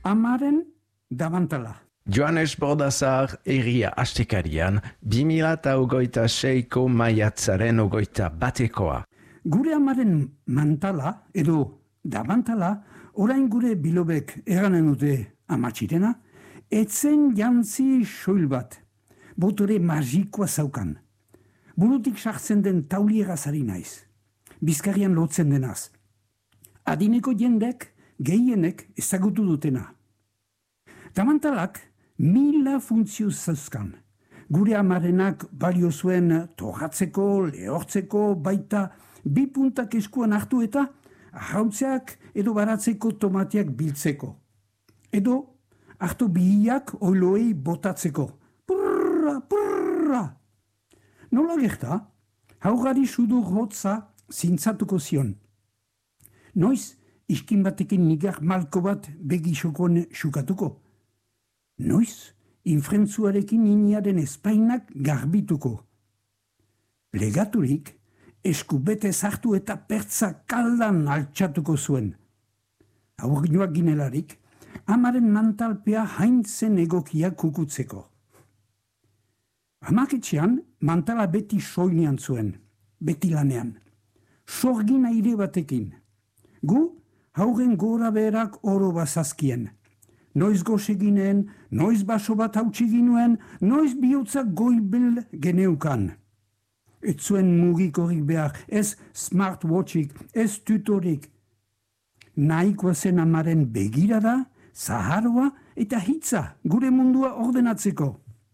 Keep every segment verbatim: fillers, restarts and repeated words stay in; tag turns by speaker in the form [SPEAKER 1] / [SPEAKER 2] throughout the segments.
[SPEAKER 1] Amaren dabantala.
[SPEAKER 2] Joanes Bordazar Herria Astekarian, bi mila eta hogeita seiko maiatzaren hogeita batekoa.
[SPEAKER 1] Gure amaren mantala edo dabantala, orain gure bilobek eranen dute amatxirena, etzen jantzi soil bat, botore magikoa zaukan. Burutik sartzen den taulieraz ari naiz, bizkarian lotzen denaz. Adineko jendek, gehienek ezagutu dutena. Damantalak mila funtzio zauzkan. Gure amarenak balio zuen torratzeko, lehortzeko, baita bi puntak eskuan hartu eta ahautzeak edo baratzeko tomateak biltzeko. Edo hartu bihiak oiloei botatzeko. Purra, purra! Nola gerta, haugari sudur hotza zintzatuko zion. Noiz, iskin batekin nigar malko bat begisokon xukatuko. Noiz, infrentzuarekin iniaren espainak garbituko. Legaturik, eskubete zartu eta pertza kaldan altxatuko zuen. Aurginoak ginelarik, amaren mantalpea haintzen egokia kukutzeko. Amaketxean, mantala beti soinean zuen, beti lanean. Sorgin aire batekin. Gu, haugen gora berak oro bazazkien. Noiz goze ginen, noiz baso bat hautsi ginuen, noiz bihotzak goibel geneukan. Ez zuen mugikorik behar, ez smartwatchik, ez tutorik. Nahikoa zen amaren begirada, zaharua eta hitza gure mundua ordenatzeko.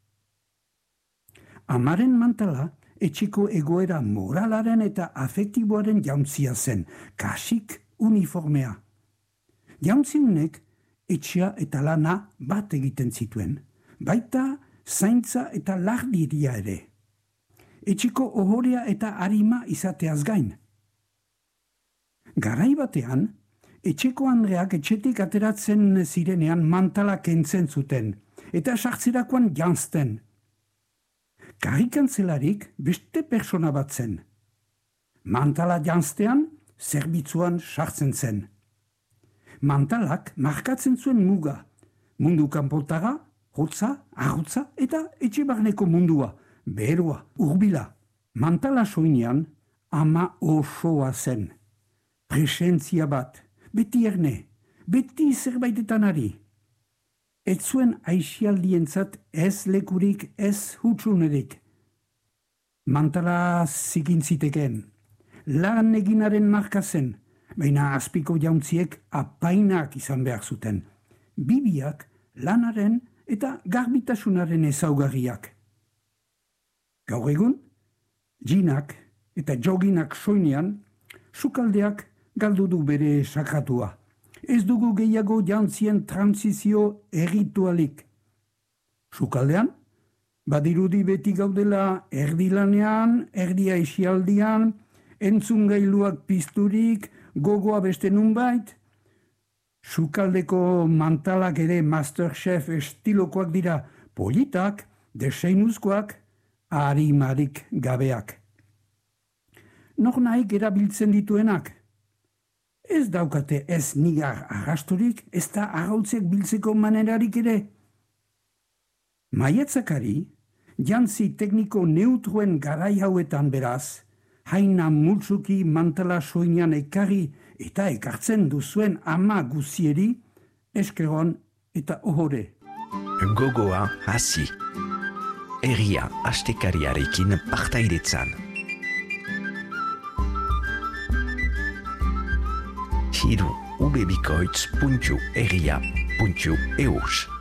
[SPEAKER 1] Amaren mantala etxeko egoera moralaren eta afektiboaren jauntzia zen, kasik uniformea. Jauntziunek etxea eta lana bat egiten zituen, baita zaintza eta lardiria ere. Etxeko ohorea eta arima izateaz gain. Garai batean, etxeko andreak etxetik ateratzen zirenean mantala kentzen zuten, eta sartzerakoan janzten. Karikantzelarik beste persona bat zen. Mantala janztean, zerbitzuan sartzen zen. Mantalak markatzen zuen muga, mundu kanpotara, hotza, arrotza eta etxe barneko mundua, beroa, urbila. Mantala soinean, ama osoa zen. Presentzia bat, beti erne, beti zerbaitetan ari. Ez zuen aixialdientzat ez lekurik, ez hutsunerik. Mantala zikin ziteken, lan eginaren marka zen, baina azpiko jauntziek apainak izan behar zuten. Bibiak, lanaren eta garbitasunaren ezaugarriak. Gaur egun, jinak eta joginak soinean, sukaldeak galdu du bere sakratua. Ez dugu gehiago jantzien transizio erritualik. Sukaldean, badirudi beti gaudela erdilanean, erdia isialdian, entzungailuak pizturik, gogoa beste nunbait. Sukaldeko mantalak ere Masterchef estilokoak dira, politak, deseinuzkoak, arimarik gabeak. Nor naik erabiltzen dituenak? Ez daukate ez nigar arrastorik, ez da arrautzek biltzeko manerarik ere. Maiatzakari, jantzi tekniko neutroen garai hauetan beraz, haina multzuki mantala soinean ekarri eta ekartzen duzuen ama guzieri, eskeron eta ohore.
[SPEAKER 2] Gogoa hasi. Herria astekariarekin partaidetzan. Hiru ubebikoitz puntu herria puntu eus.